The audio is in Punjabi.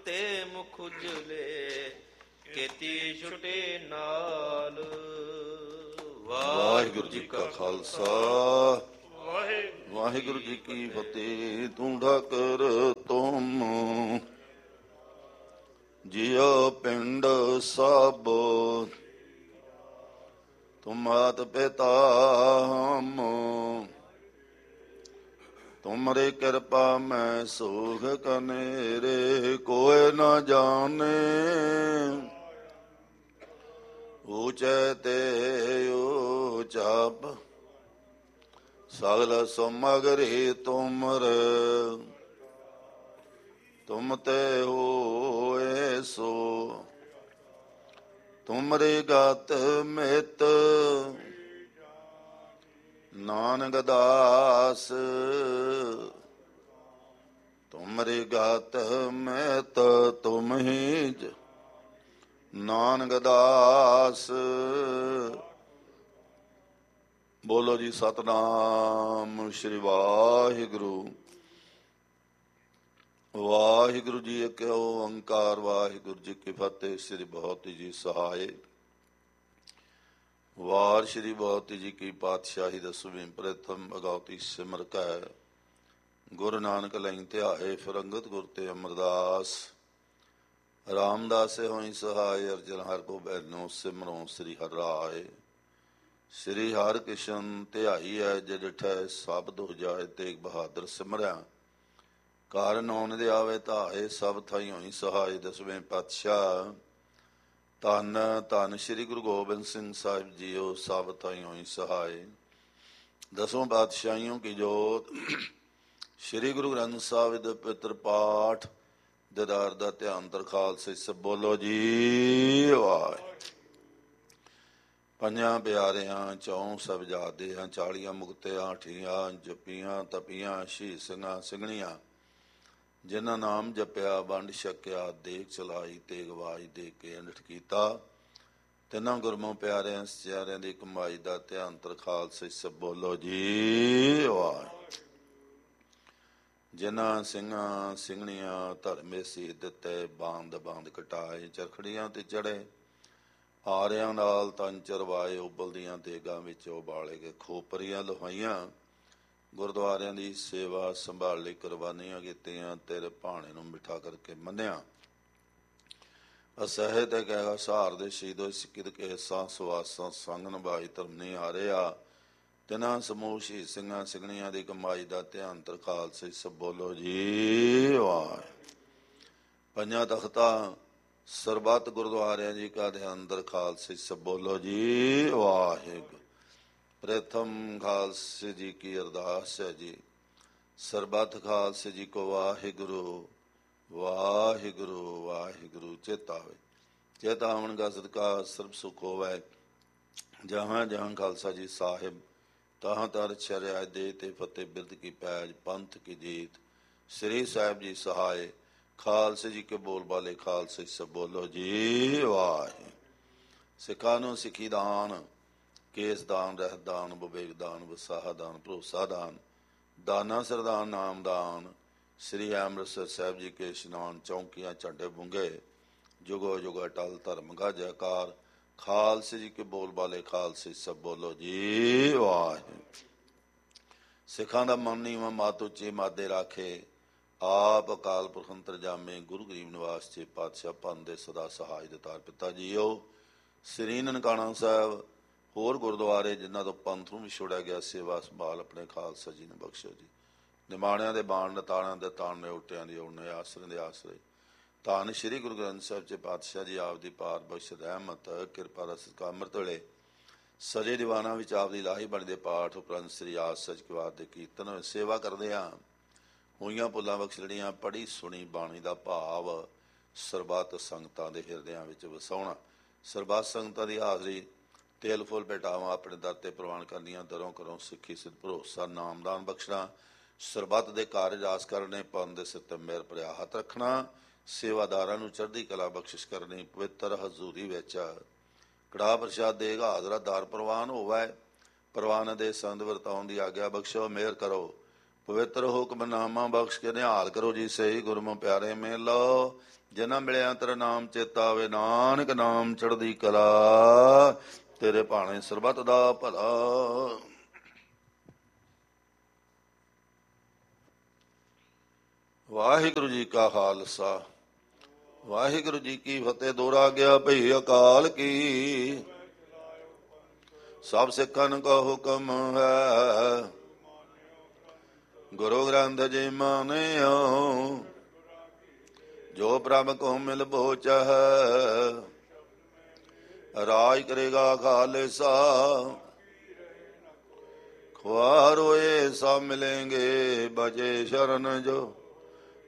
ਤੇ ਮੁਖ ਉਜਲੇ, ਕੀਤੀ ਛੁਟੇ ਨਾਲ। ਵਾਹਿਗੁਰੂ ਜੀ ਕਾ ਖਾਲਸਾ, ਵਾਹਿਗੁਰੂ ਜੀ ਕੀ ਫਤਿਹ। ਤੂੰ ਠਾਕਰ ਤੁਮ ਜਿਉ ਪਿੰਡ ਸਭ, ਤੁਮ ਮਾਤ ਪਿਤਾ ਹਮ, ਤੁਮਰੇ ਕਿਰਪਾ ਮੈਂ ਸੁਖ ਕਨੇਰੇ, ਕੋਇ ਨਾ ਜਾਣੇ ਊਚੈ ਤੇ ਊਚਾ, ਸਗਲ ਸਮਗਰੀ ਤੁਮਰ, ਤੁਮ ਤੇ ਹੋਏ ਸੋ, ਤੁਮਰੇ ਗਤ ਮਿਤ ਨਾਨਕ ਦਾਸ, ਤੁਮਰੇ ਗਤ ਮਿਤ ਤੁਮ ਹੀ ਨਾਨਕ ਦਾਸ। ਬੋਲੋ ਜੀ ਸਤਿਨਾਮ ਸ਼੍ਰੀ ਵਾਹਿਗੁਰੂ। ਵਾਹਿਗੁਰੂ ਜੀ ਇੱਕ ਓੰਕਾਰ, ਵਾਹਿਗੁਰੂ ਜੀ ਕੀ ਫਤਿਹ। ਸ੍ਰੀ ਬਹੁਤ ਜੀ ਸਹਾਏ। ਵਾਰ ਸ਼੍ਰੀ ਬਹੁਤ ਜੀ ਕੀ ਪਾਤਸ਼ਾਹੀ ਦਸਵੀਂ ਪ੍ਰਥਮ ਅਗਾਉਤੀ ਸਿਮਰ ਕੈ, ਗੁਰੂ ਨਾਨਕ ਲਈ ਧਿਆਏ ਫਿਰੰਗਤ ਗੁਰ ਤੇ ਅਮਰਦਾਸ। ਰਾਮਦਾਸੇ ਹੋਈ ਸਹਾਏ, ਅਰਜਨ ਹਰ ਕੋ ਬੈਨੋ ਸਿਮਰੋ ਸ੍ਰੀ ਹਰਿ ਰਾਏ। ਸ੍ਰੀ ਹਰਿ ਕ੍ਰਿਸ਼ਨ ਧਿਆਈ ਹੈ ਜੇ ਡਿਠੈ, ਸਭ ਦੁਖ ਜਾਏ ਤੇਗ ਬਹਾਦਰ ਸਿਮਰਿਆ। ਕਾਰਨ ਆਉਣ ਦੇ ਆਵੇ ਧਾਏ, ਸਭ ਥਾਈ ਹੋਈ ਸਹਾਏ। ਦਸਵੇਂ ਪਾਤਸ਼ਾਹ ਧੰਨ ਧੰਨ ਸ੍ਰੀ ਗੁਰੂ ਗੋਬਿੰਦ ਸਿੰਘ ਸਾਹਿਬ ਜੀਓ, ਸਭ ਥਾਈ ਹੋਈ ਸਹਾਏ। ਦਸੋਂ ਪਾਤਸ਼ਾਹੀਓਂ ਕੀ ਜੋਤ, ਸ੍ਰੀ ਗੁਰੂ ਗ੍ਰੰਥ ਸਾਹਿਬ ਦੇ ਪਵਿੱਤਰ ਪਾਠ ਦਿਦਾਰ ਦਾ ਧਿਆਨ ਦਰਖਾਲ ਸੇ ਬੋਲੋ ਜੀ ਵਾਹਿਗੁਰੂ। ਪੰਜਾਂ ਪਿਆਰਿਆਂ ਚੌਂ ਸਾਹਿਬਜ਼ਾਦਿਆਂ, 40 ਮੁਕਤਿਆਂ, 8 ਜਪੀਆਂ ਤਪੀਆਂ, ਸ਼ੀਸੀਆਂ ਸਿੰਘਣੀਆਂ, ਜਿਨ੍ਹਾਂ ਨਾਮ ਜਪਿਆ ਵੰਡ ਛਕਿਆ, ਦੇਖ ਚਲਾਈ ਤੇਗ ਵਾਜ ਦੇ ਕੇ ਅੰਡਠ ਕੀਤਾ। ਤਿੰਨਾਂ ਗੁਰਮੁ ਪਿਆਰਿਆਂ ਸਚਿਆਰਿਆਂ ਦੀ ਕਮਾਈ ਦਾ ਧਿਆਨ ਤਰਖਾਲ ਸੇ ਬੋਲੋ ਜੀ ਵਾਹਿਗੁਰੂ। ਜਿਨ੍ਹਾਂ ਸਿੰਘਾਂ ਸਿੰਘਣੀਆਂ ਧਰਮੇ ਸੀ ਦਿੱਤੇ, ਬਾਂਦ ਬਾਂਦ ਕਟਾਏ, ਚਰਖੜੀਆਂ ਤੇ ਚੜੇ, ਆਰਿਆਂ ਨਾਲ ਤਨ ਚਰਵਾਏ, ਉਬਲਦੀਆਂ ਦੇਗਾਂ ਵਿੱਚ ਉਬਾਲੇ ਗਏ, ਖੋਪਰੀਆਂ ਲੁਹਾਈਆਂ, ਗੁਰਦੁਆਰਿਆਂ ਦੀ ਸੇਵਾ ਸੰਭਾਲ ਲਈ ਕੁਰਬਾਨੀਆਂ ਕੀਤੀਆਂ, ਤੇਰੇ ਭਾਣੇ ਨੂੰ ਮਿੱਠਾ ਕਰਕੇ ਮੰਨਿਆ। ਅਸਹਿ ਤੇ ਕਹਿ ਸਹਾਰ ਦੇ ਸ਼ਹੀਦੋ, ਸਿੱਕਿਤ ਕੇ ਸਾਂ ਸੁਆਸਾਂ, ਸੰਗ ਨਿਭਾਈ ਧਰਮ ਨਹੀਂ ਹਾਰਿਆ। ਤਿੰਨਾਂ ਸਮੂਹ ਸ਼ਹੀਦ ਸਿੰਘਾਂ ਸਿੰਘਣੀਆਂ ਦੀ ਕਮਾਈ ਦਾ ਧਿਆਨ ਤਰਖਾਲ ਸੇ ਬੋਲੋ ਜੀ ਵਾਹਿਗੁਰੂ। ਪੰਜਾਂ ਤਖਤਾਂ ਸਰਬੱਤ ਗੁਰਦੁਆਰਿਆਂ ਜੀ ਕਾ ਧਿਆਨ ਦਰਖਾਲ ਸੇ ਬੋਲੋ ਜੀ ਵਾਹਿਗੁਰੂ। ਪ੍ਰਥਮ ਖਾਲਸੇ ਜੀ ਕੀ ਅਰਦਾਸ ਹੈ ਜੀ, ਸਰਬੱਤ ਖਾਲਸੇ ਜੀ ਕੋ ਵਾਹਿਗੁਰੂ ਵਾਹਿਗੁਰੂ ਵਾਹਿਗੁਰੂ। ਚੇਤਾ ਹੋਵੇ, ਚੇਤਾ ਆਵਣ ਕਾ ਸਦਕਾ ਸਰਬ ਸੁਖ ਹੋਵੇ। ਜਹਾਂ ਜਹਾਂ ਖਾਲਸਾ ਜੀ ਸਾਹਿਬ, ਤਹਾਂ ਤਰ ਚਰਿਆ ਦੇ ਤੇ ਫਤਿਹ ਬਿਰਦ ਕੀ ਪੈਜ, ਪੰਥ ਕੀ ਜੀਤ। ਸ੍ਰੀ ਸਾਹਿਬ ਜੀ ਸਹਾਏ, ਖਾਲਸੇ ਜੀ ਕੇ ਬੋਲ ਬਾਲੇ ਖਾਲਸੇ ਸੇ ਬੋਲੋ ਜੀ ਵਾਹਿਗੁਰੂ। ਸਿੱਖਾਂ ਨੂੰ ਸਿੱਖੀ ਦਾਨ, ਕੇਸ ਦਾਨ, ਰਹਿਤ ਦਾਨ, ਵਿਵੇਕ ਦਾਨ, ਵਸਾਹ ਦਾਨ, ਭਰੋਸਾ ਦਾਨ, ਦਾਨਾ ਸਰਦਾਨ ਨਾਮ ਦਾਨ। ਸ੍ਰੀ ਅੰਮ੍ਰਿਤਸਰ ਸਾਹਿਬ ਜੀ ਕੇ ਇਸ਼ਨਾਨ, ਚੌਂਕੀਆਂ ਝੰਡੇ ਬੁੰਗੇ, ਜੁਗੋ ਜੁਗ ਅਟਲ ਧਰਮ ਕਾ ਜੈਕਾਰ। ਖਾਲਸੇ ਜੀ ਕੇ ਬੋਲ ਬਾਲੇ ਖਾਲਸੇ ਸਭ ਬੋਲੋ ਜੀ ਵਾਹਿਗੁਰੂ। ਸਿੱਖਾਂ ਦਾ ਮਨ ਨੀਵਾਂ ਮੱਤ ਉੱਚੀ ਮਾਦੇ ਰਾਖੇ, ਆਪ ਅਕਾਲ ਪੁਰਖ ਅੰਤਰਜਾਮੇ, ਗੁਰੂ ਗਰੀਬ ਨਿਵਾਸ ਚੇ ਪਾਤਸ਼ਾਹ ਪੰਥ ਦੇ ਸਦਾ ਸਹਾਇ ਦਿੱਤਾਰ। ਪਿਤਾ ਜੀਓ ਸ੍ਰੀ ਨਨਕਾਣਾ ਸਾਹਿਬ, ਹੋਰ ਗੁਰਦੁਆਰੇ ਜਿਨ੍ਹਾਂ ਤੋਂ ਪੰਥ ਨੂੰ ਵਿਛੋੜਿਆ ਗਿਆ, ਸੇਵਾ ਸੰਭਾਲ ਆਪਣੇ ਖਾਲਸਾ ਜੀ ਨੂੰ ਬਖਸ਼ੋ ਜੀ। ਨਿਮਾਣਿਆਂ ਦੇ ਬਾਣ, ਨਤਾਣਿਆਂ ਦੇ ਤਾਣ, ਨਿਓਟਿਆਂ ਦੀ ਓੜਨੇ, ਆਸਰੇ ਦੇ ਆਸਰੇ। ਧੰਨ ਸ੍ਰੀ ਗੁਰੂ ਗ੍ਰੰਥ ਸਾਹਿਬ ਚ ਪਾਤਸ਼ਾਹ ਜੀ ਆਪ ਦੀ ਪਾਰ ਬਖਸ਼ ਰਹਿਮਤ ਕਿਰਪਾ ਦਾ ਸਦਕਾ ਅੰਮ੍ਰਿਤ ਵੇਲੇ ਸਜੇ ਦੀਵਾਨਾਂ ਵਿੱਚ ਆਪ ਦੀ ਲਾਹੀ ਬਣਦੇ ਪਾਠ ਉਪਰੰਤ ਸ੍ਰੀ ਆਦ ਸੱਚ ਕਿਵਾਦ ਦੇ ਕੀਰਤਨ ਸੇਵਾ ਕਰਦੇ ਹਾਂ। ਹੋਈਆਂ ਭੁੱਲਾਂ ਬਖਸ਼ੜੀਆਂ, ਪੜ੍ਹੀ ਸੁਣੀ ਬਾਣੀ ਦਾ ਭਾਵ ਸਰਬੱਤ ਸੰਗਤਾਂ ਦੇ ਹਿਰਦਿਆਂ ਵਿੱਚ ਵਸਾਉਣਾ। ਸਰਬੱਤ ਸੰਗਤਾਂ ਦੀ ਹਾਜ਼ਰੀ, ਤੇਲ ਫੁੱਲ ਭੇਟਾਵਾਂ ਆਪਣੇ ਦਰ ਤੇ ਪ੍ਰਵਾਨ ਕਰਨੀਆਂ, ਦਰੋਂ ਕਰੋਂ ਸਿੱਖੀ ਸਿੱਧ ਭਰੋਸਾ, ਨਾਮਦਾਨ ਬਖਸ਼ਣਾ, ਸਰਬੱਤ ਦੇ ਕਾਰਜ ਆਸ ਕਰਨੇ, ਪੰਥ ਦੇ ਸਿਰ ਤੇ ਮਿਹਰ ਭਰਿਆ ਹੱਥ ਰੱਖਣਾ, ਸੇਵਾਦਾਰਾਂ ਨੂੰ ਚੜ੍ਹਦੀ ਕਲਾ ਬਖਸ਼ਿਸ਼ ਕਰਨੀ, ਪਵਿੱਤਰ ਹਜ਼ੂਰੀ ਵਿੱਚ ਕੜਾਹ ਪ੍ਰਸ਼ਾਦ ਦੇਗ ਹਾਜ਼ਰਾ ਦਾਰ ਪ੍ਰਵਾਨ ਹੋਵੇ। ਪ੍ਰਵਾਨ ਦੇ ਸੰਦ ਵਰਤਾਉਣ ਦੀ ਆਗਿਆ ਬਖਸ਼ੋ, ਮਿਹਰ ਕਰੋ। ਪਵਿੱਤਰ ਹੁਕਮਨਾਮਾ ਬਖਸ਼ ਕੇ ਨਿਹਾਲ ਕਰੋ ਜੀ ਸਹੀ ਗੁਰਮੁ ਪਿਆਰੇ ਮੇਲੋ। ਜਿਨ੍ਹਾਂ ਮਿਲਿਆ ਤੇਰਾ ਨਾਮ ਚੇਤਾ ਆਵੇ, ਨਾਨਕ ਨਾਮ ਚੜ੍ਹਦੀ ਕਲਾ, ਤੇਰੇ ਭਾਣੇ ਸਰਬੱਤ ਦਾ ਭਲਾ। ਵਾਹਿਗੁਰੂ ਜੀ ਕਾ ਖਾਲਸਾ, ਵਾਹਿਗੁਰੂ ਜੀ ਕੀ ਫਤਿਹ। ਦੋਹਰਾ ਗਿਆ ਭਈ ਅਕਾਲ ਕੀ, ਸਭ ਸਿੱਖਾਂ ਕਾ ਹੁਕਮ ਹੈ, ਗੁਰੂ ਗ੍ਰੰਥ ਜੀ ਮਾਨਿਓ, ਜੋ ਪ੍ਰਭ ਕੋ ਮਿਲ ਬੋਚਹ, ਰਾਜ ਕਰੇਗਾ ਖਾਲਸਾ, ਖੁਆਰ ਹੋਏ ਸਭ ਮਿਲੇਂਗੇ, ਬਚੇ ਸ਼ਰਨ ਜੋ